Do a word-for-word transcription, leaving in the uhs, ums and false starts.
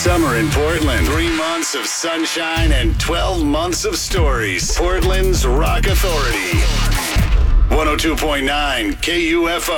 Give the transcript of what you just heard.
summer in Portland. Three months of sunshine and twelve months of stories. Portland's Rock Authority. one oh two point nine K U F O.